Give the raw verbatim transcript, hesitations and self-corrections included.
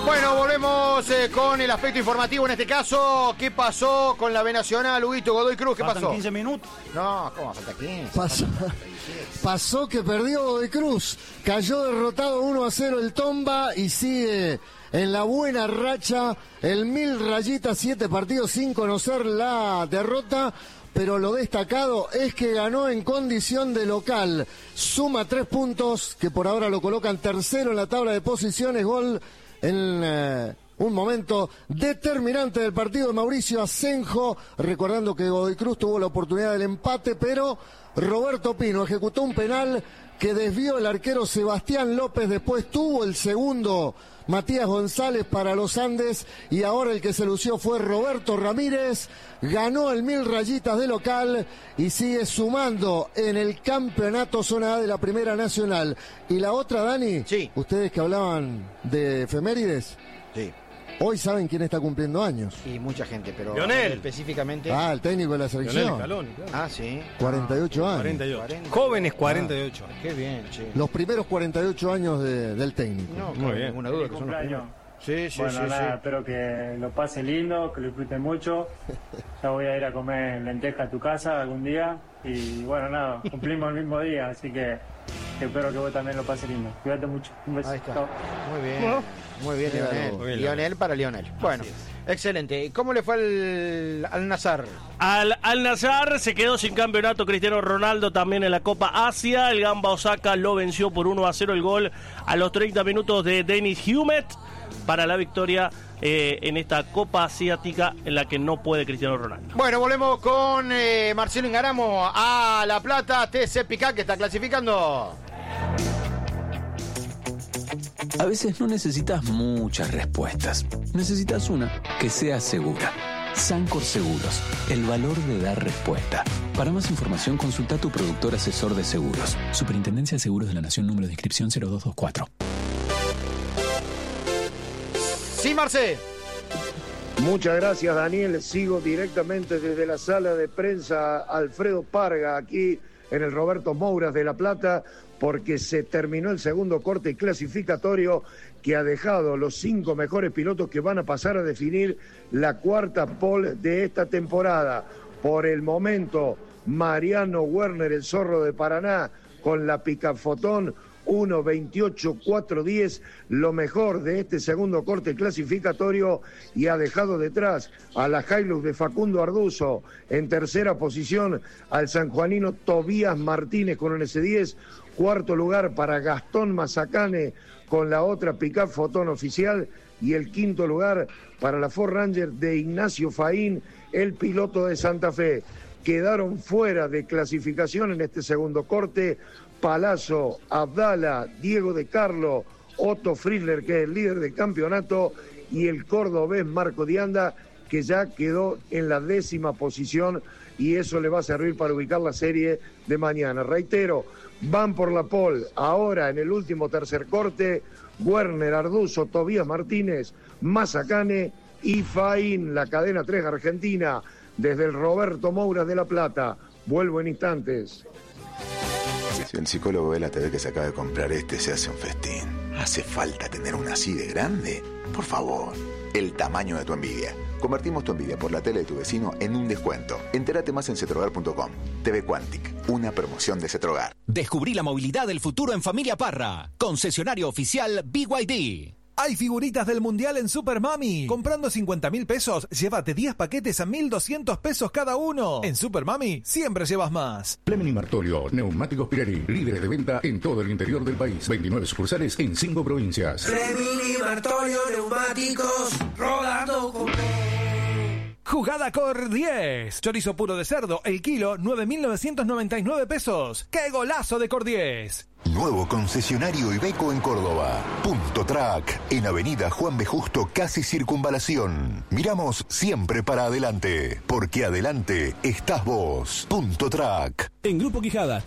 Bueno, volvemos eh, con el aspecto informativo en este caso. ¿Qué pasó con la B Nacional, Huguito Godoy Cruz? ¿Qué Faltan pasó? quince minutos. No, ¿cómo falta quince? Pasó, pasó que perdió Godoy Cruz. Cayó derrotado uno a cero el Tomba y sigue en la buena racha. El Mil Rayitas, siete partidos sin conocer la derrota. Pero lo destacado es que ganó en condición de local. Suma tres puntos que por ahora lo colocan tercero en la tabla de posiciones. Gol en eh, un momento determinante del partido de Mauricio Asenjo. Recordando que Godoy Cruz tuvo la oportunidad del empate, pero Roberto Pino ejecutó un penal que desvió el arquero Sebastián López. Después tuvo el segundo Matías González para los Andes y ahora el que se lució fue Roberto Ramírez. Ganó el Mil Rayitas de local y sigue sumando en el campeonato zona A de la Primera Nacional. Y la otra, Dani, sí. Ustedes que hablaban de efemérides, sí. Hoy saben quién está cumpliendo años. Y mucha gente, pero Lionel. específicamente. Ah, el técnico de la selección. Lionel Scaloni, claro. Ah, sí. cuarenta y ocho ah, años. cuarenta y ocho. cuarenta. Jóvenes cuarenta y ocho. Ah, qué bien, che. Los primeros cuarenta y ocho años de, del técnico. No, Muy bien. ninguna duda Feliz que son los cumpleaños. primeros. Sí, sí, bueno, sí, nada, sí. espero que lo pase lindo, que lo disfruten mucho. Ya voy a ir a comer lenteja a tu casa algún día. Y bueno, nada, cumplimos el mismo día, así que espero que vos también lo pases lindo. Cuídate mucho. Un beso. Ahí está. Chao. Muy bien. Muy bien, Lionel. Muy bien, Lionel para Lionel. Bueno, excelente. ¿Cómo le fue al, al Nazar? Al, al Nazar se quedó sin campeonato Cristiano Ronaldo también en la Copa Asia. El Gamba Osaka lo venció por uno a cero, el gol a los treinta minutos de Dennis Humet para la victoria eh, en esta Copa Asiática en la que no puede Cristiano Ronaldo. Bueno, volvemos con eh, Marcelo Ingaramo a La Plata. T C Picard que está clasificando. A veces no necesitas muchas respuestas. Necesitas una que sea segura. Sancor Seguros, el valor de dar respuesta. Para más información, consulta a tu productor asesor de seguros. Superintendencia de Seguros de la Nación, número de inscripción cero dos dos cuatro. Sí, Marce. Muchas gracias, Daniel. Sigo directamente desde la sala de prensa Alfredo Parga, aquí en el Roberto Mouras de La Plata, porque se terminó el segundo corte clasificatorio que ha dejado los cinco mejores pilotos que van a pasar a definir la cuarta pole de esta temporada. Por el momento, Mariano Werner, el zorro de Paraná, con la Pickup Fotón, uno veintiocho cuatro diez, lo mejor de este segundo corte clasificatorio, y ha dejado detrás a la Hilux de Facundo Arduzo, en tercera posición al sanjuanino Tobías Martínez con un S diez, cuarto lugar para Gastón Mazacane con la otra Pickup Fotón oficial, y el quinto lugar para la Ford Ranger de Ignacio Faín, el piloto de Santa Fe. Quedaron fuera de clasificación en este segundo corte Palazzo, Abdala, Diego de Carlo, Otto Friedler, que es el líder del campeonato, y el cordobés Marco Dianda, que ya quedó en la décima posición, y eso le va a servir para ubicar la serie de mañana. Reitero, van por la pole ahora en el último tercer corte Werner, Arduzo, Tobías Martínez, Mazacane y Faín, la cadena tres argentina, desde el Roberto Mouras de La Plata. Vuelvo en instantes. Si el psicólogo ve la T V que se acaba de comprar este, se hace un festín. ¿Hace falta tener una así de grande? Por favor, el tamaño de tu envidia. Convertimos tu envidia por la tele de tu vecino en un descuento. Entérate más en cetrogar punto com. T V Quantic, una promoción de Cetrogar. Descubrí la movilidad del futuro en Familia Parra. Concesionario oficial B Y D. Hay figuritas del Mundial en Super Mami. Comprando cincuenta mil pesos, llévate diez paquetes a mil doscientos pesos cada uno. En Super Mami siempre llevas más. Fleming y Martolio, Neumáticos Pirelli, líderes de venta en todo el interior del país. veintinueve sucursales en cinco provincias. Fleming y Martolio, Neumáticos, rodando con... Jugada Cor diez. Chorizo puro de cerdo, el kilo, nueve mil novecientos noventa y nueve pesos. ¡Qué golazo de Cor diez! Nuevo concesionario Iveco en Córdoba. Punto Track, en Avenida Juan B. Justo, casi Circunvalación. Miramos siempre para adelante, porque adelante estás vos. Punto Track. En Grupo Quijada